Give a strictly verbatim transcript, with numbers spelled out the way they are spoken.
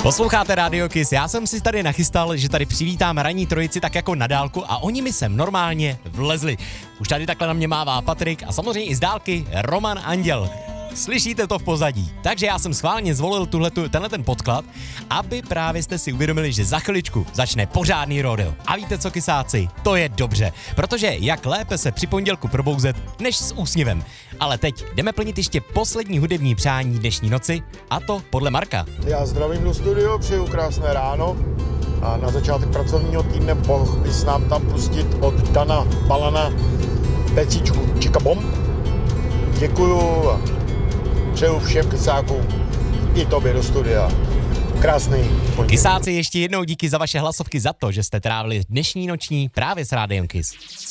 Posloucháte Radio Kiss, já jsem si tady nachystal, že tady přivítám ranní trojici tak jako na dálku a oni mi sem normálně vlezli. Už tady takhle na mě mává Patrik a samozřejmě i z dálky Roman Anděl. Slyšíte to v pozadí. Takže já jsem schválně zvolil tuhletu, tenhle ten podklad, aby právě jste si uvědomili, že za chviličku začne pořádný rodeo. A víte co, kysáci? To je dobře, protože jak lépe se při pondělku probouzet, než s úsměvem. Ale teď jdeme plnit ještě poslední hudební přání dnešní noci, a to podle Marka. Já zdravím do studio, přeju krásné ráno a na začátek pracovního týdne mohl bys nám tam pustit od Dana Balana pecičku Čika Bomb. Děkuju a přeju všem kysákům i tobě do studia. Krásný pondělí. Kysáci, ještě jednou díky za vaše hlasovky, za to, že jste trávili dnešní noční právě s Rádiem Kiss.